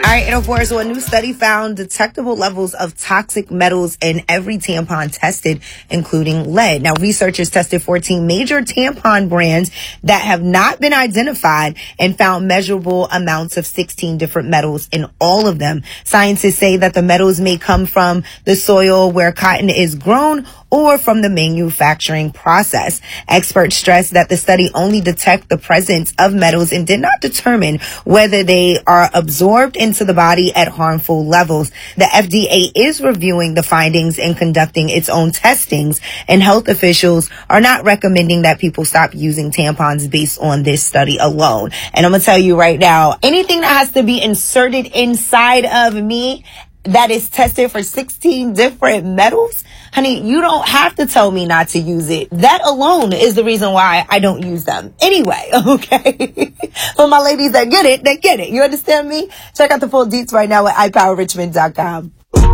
All right, and of course, so a new study found detectable levels of toxic metals in every tampon tested, including lead. Now, researchers tested 14 major tampon brands that have not been identified and found measurable amounts of 16 different metals in all of them. Scientists say that the metals may come from the soil where cotton is grown or from the manufacturing process. Experts stress that the study only detect the presence of metals and did not determine whether they are absorbed into the body at harmful levels. The FDA is reviewing the findings and conducting its own testings, and health officials are not recommending that people stop using tampons based on this study alone. And I'm going to tell you right now, anything that has to be inserted inside of me that is tested for 16 different metals, honey, you don't have to tell me not to use it. That alone is the reason why I don't use them. Anyway, okay? For my ladies that get it, they get it. You understand me? Check out the full deets right now at iPowerRichmond.com.